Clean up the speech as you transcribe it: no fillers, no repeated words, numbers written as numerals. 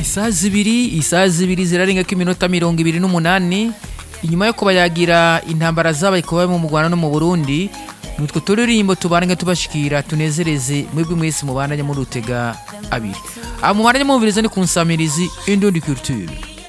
isaha zibiri zirarenga ko iminota 28 inyuma yo kuba yagira intambara zabaye kuba mu Rwanda no mu Burundi nutwo turirimbo tubarenge tubashikira tunezereze mwebwe mwese mubandanye muri utega abiri mu baranye mu birizo ni kunsamirizi Indundi Culture.